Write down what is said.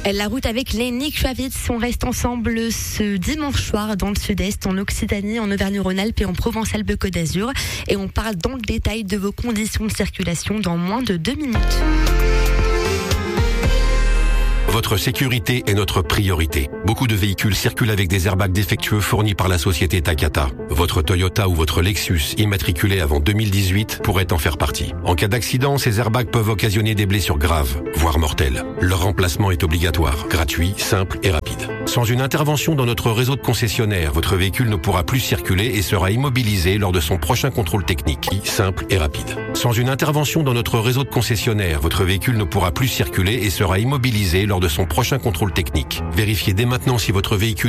La route avec Lenny Kravitz. On reste ensemble ce dimanche soir dans le sud-est, en Occitanie, en Auvergne-Rhône-Alpes et en Provence-Alpes-Côte d'Azur. Et on parle dans le détail de vos conditions de circulation dans moins de 2 minutes. Votre sécurité est notre priorité. Beaucoup de véhicules circulent avec des airbags défectueux fournis par la société Takata. Votre Toyota ou votre Lexus immatriculé avant 2018 pourrait en faire partie. En cas d'accident, ces airbags peuvent occasionner des blessures graves, voire mortelles. Leur remplacement est obligatoire, gratuit, simple et rapide. Sans une intervention dans notre réseau de concessionnaires, votre véhicule ne pourra plus circuler et sera immobilisé lors de son prochain contrôle technique, simple et rapide. Sans une intervention dans notre réseau de concessionnaires, votre véhicule ne pourra plus circuler et sera immobilisé lors de son prochain contrôle technique. Vérifiez dès maintenant si votre véhicule